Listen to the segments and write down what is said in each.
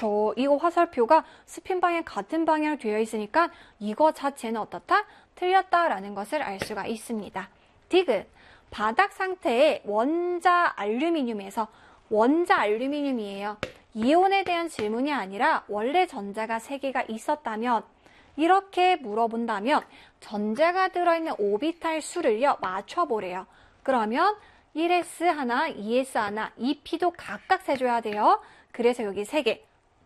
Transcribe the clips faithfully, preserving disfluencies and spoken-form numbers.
그쵸. 이거 화살표가 스핀 방향 같은 방향으로 되어 있으니까 이거 자체는 어떻다? 틀렸다라는 것을 알 수가 있습니다. 디귿. 바닥 상태의 원자 알루미늄에서 원자 알루미늄이에요. 이온에 대한 질문이 아니라 원래 전자가 세 개가 있었다면 이렇게 물어본다면 전자가 들어있는 오비탈 수를요 맞춰보래요. 그러면 일 에스 하나, 이 에스 하나, 이 피도 각각 세줘야 돼요. 그래서 여기 세 개,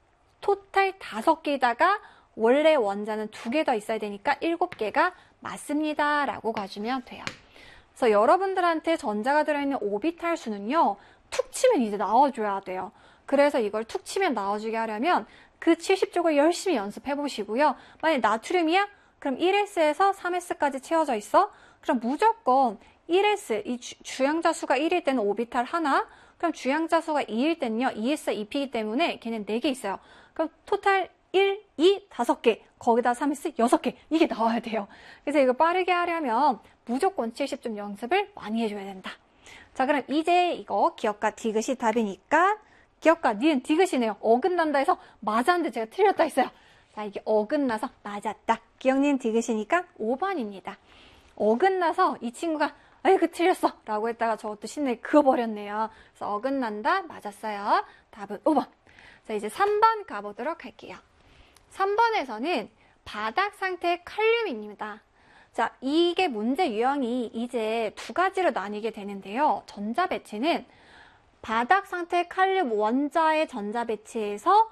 토탈 다섯 개에다가 원래 원자는 두 개 더 있어야 되니까 일곱 개가 맞습니다 라고 가주면 돼요. 그래서 여러분들한테 전자가 들어있는 오비탈 수는요 툭 치면 이제 나와줘야 돼요. 그래서 이걸 툭 치면 나와주게 하려면 그 칠십 쪽을 열심히 연습해 보시고요. 만약 나트륨이야? 그럼 일 에스에서 삼 에스까지 채워져 있어? 그럼 무조건 일 에스, 이 주, 주양자 수가 일일 때는 오비탈 하나, 그럼 주양자 수가 이일 때는요 이 에스, 이 피이기 때문에 걔는 네 개 있어요. 그럼 토탈 일, 이, 다섯 개, 거기다 삼 에스 여섯 개, 이게 나와야 돼요. 그래서 이거 빠르게 하려면 무조건 칠십 점 연습을 많이 해줘야 된다. 자, 그럼 이제 이거 기억과 디귿이 답이니까 기억과 니은 디귿이네요. 어긋난다 해서 맞았는데 제가 틀렸다 했어요. 자, 이게 어긋나서 맞았다. 기억, 니은 디귿이니까 오 번입니다. 어긋나서 이 친구가 아이고 틀렸어 라고 했다가 저것도 신나게 그어버렸네요. 그래서 어긋난다 맞았어요. 답은 오 번. 자, 이제 삼 번 가보도록 할게요. 삼 번에서는 바닥 상태의 칼륨입니다. 자, 이게 문제 유형이 이제 두 가지로 나뉘게 되는데요. 전자 배치는 바닥 상태의 칼륨 원자의 전자 배치에서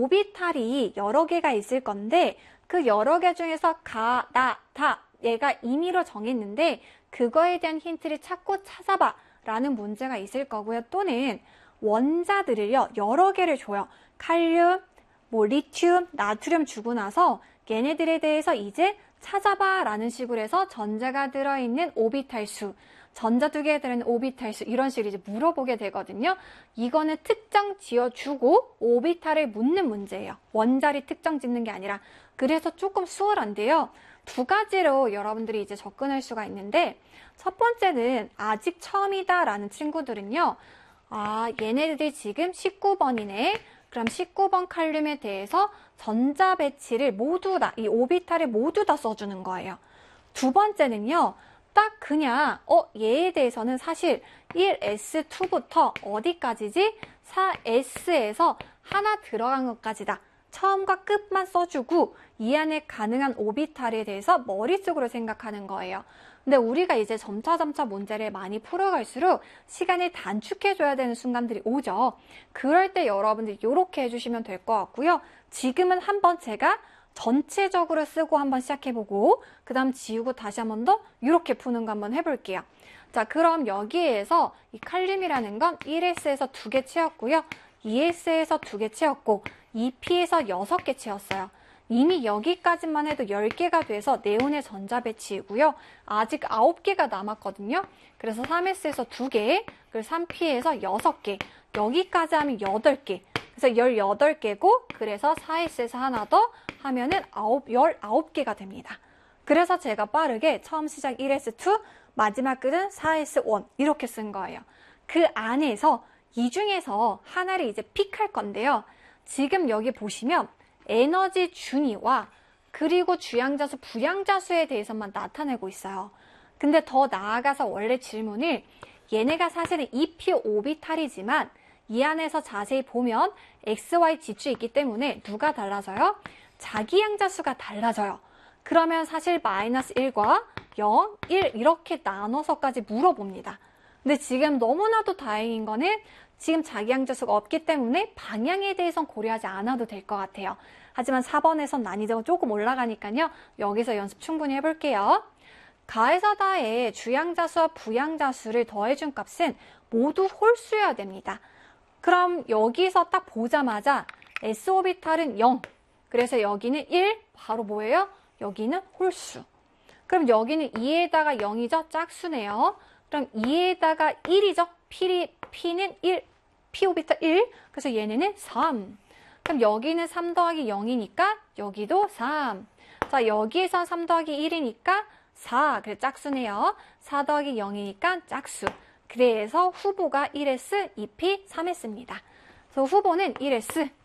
오비탈이 여러 개가 있을 건데 그 여러 개 중에서 가, 나, 다 얘가 임의로 정했는데 그거에 대한 힌트를 찾고 찾아봐 라는 문제가 있을 거고요. 또는 원자들을요 여러 개를 줘요. 칼륨, 뭐 리튬, 나트륨 주고 나서 얘네들에 대해서 이제 찾아봐 라는 식으로 해서 전자가 들어있는 오비탈 수, 전자 두 개에 들어있는 오비탈 수 이런 식으로 이제 물어보게 되거든요. 이거는 특정 지어주고 오비탈을 묻는 문제예요. 원자리 특정 짓는 게 아니라. 그래서 조금 수월한데요. 두 가지로 여러분들이 이제 접근할 수가 있는데 첫 번째는 아직 처음이다 라는 친구들은요. 아, 얘네들이 지금 십구 번이네. 그럼 십구 번 칼륨에 대해서 전자 배치를 모두 다, 이 오비탈을 모두 다 써주는 거예요. 두 번째는요. 딱 그냥 어 얘에 대해서는 사실 일 에스 이부터 어디까지지? 사 에스에서 하나 들어간 것까지다. 처음과 끝만 써주고 이 안에 가능한 오비탈에 대해서 머릿속으로 생각하는 거예요. 근데 우리가 이제 점차점차 문제를 많이 풀어갈수록 시간을 단축해줘야 되는 순간들이 오죠. 그럴 때 여러분들이 이렇게 해주시면 될 것 같고요. 지금은 한번 제가 전체적으로 쓰고 한번 시작해보고 그 다음 지우고 다시 한 번 더 이렇게 푸는 거 한번 해볼게요. 자, 그럼 여기에서 이 칼륨이라는 건 일 에스에서 두 개 채웠고요. 이 에스에서 두 개 채웠고 이 피에서 여섯 개 채웠어요. 이미 여기까지만 해도 열 개가 돼서 네온의 전자 배치이고요. 아직 아홉 개가 남았거든요. 그래서 삼 에스에서 두 개, 그리고 삼 피에서 여섯 개, 여기까지 하면 여덟 개. 그래서 열여덟 개고 그래서 사 에스에서 하나 더 하면은 열아홉 개가 됩니다. 그래서 제가 빠르게 처음 시작 일 에스 이, 마지막 끝은 사 에스 일 이렇게 쓴 거예요. 그 안에서 이 중에서 하나를 이제 픽할 건데요. 지금 여기 보시면 에너지 준위와 그리고 주양자수, 부양자수에 대해서만 나타내고 있어요. 근데 더 나아가서 원래 질문을 얘네가 사실은 이 피 오비탈이지만 이 안에서 자세히 보면 엑스 와이 지축이 있기 때문에 누가 달라져요? 자기양자수가 달라져요. 그러면 사실 마이너스 일과 영, 일 이렇게 나눠서까지 물어봅니다. 근데 지금 너무나도 다행인 거는 지금 자기양자수가 없기 때문에 방향에 대해서는 고려하지 않아도 될 것 같아요. 하지만 사 번에선 난이도가 조금 올라가니까요. 여기서 연습 충분히 해볼게요. 가에서 다의 주양자수와 부양자수를 더해준 값은 모두 홀수여야 됩니다. 그럼 여기서 딱 보자마자 S 오비탈은 영. 그래서 여기는 일, 바로 뭐예요? 여기는 홀수. 그럼 여기는 이에다가 영이죠? 짝수네요. 그럼 이에다가 일이죠? P, P는 일, P 오비탈 일. 그래서 얘네는 삼. 그럼 여기는 삼 더하기 영이니까 여기도 삼. 자, 여기에서 삼 더하기 일이니까 사. 그래서 짝수네요. 사 더하기 영이니까 짝수. 그래서 후보가 일 에스, 이 피, 삼 에스입니다. 그래서 후보는 일 에스,